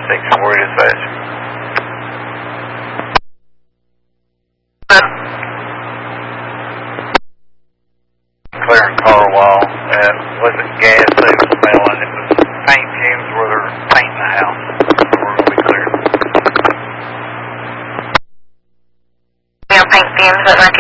640 dispatch. Clearing car wall, and wasn't gas they were smelling, it was paint fumes where they're painting the house. So we're going to be clear. Yeah, paint fumes at